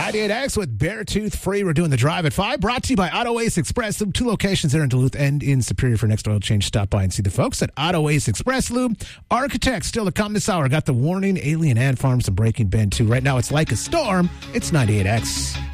98X with Beartooth Free. We're doing the Drive at 5. Brought to you by Auto Ace Express Lube. 2 locations there in Duluth and in Superior. For next oil change, stop by and see the folks at Auto Ace Express Lube. Architects still to come this hour. Got the Warning, Alien Ant Farms, and Breaking Bend 2. Right now it's Like a Storm. It's 98X.